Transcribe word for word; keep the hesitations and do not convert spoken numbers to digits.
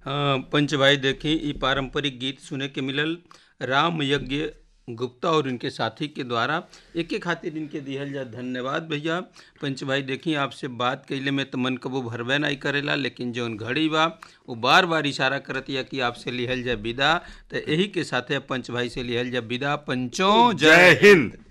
हाँ पंच भाई देखी ई पारंपरिक गीत सुने के मिलल राम यज्ञ गुप्ता और इनके साथी के द्वारा। एक एक खातिर इनके दिहल जा धन्यवाद भैया। पंच भाई देखी आपसे बात कैले में तो मन कबो भरबे नहीं करेला, लेकिन जौन घड़ी बा वो बार बार इशारा करत या कि आपसे लिहल जा विदा। तो यही के साथे पंच भाई से लिहल जा विदा। पंचों जय हिंद।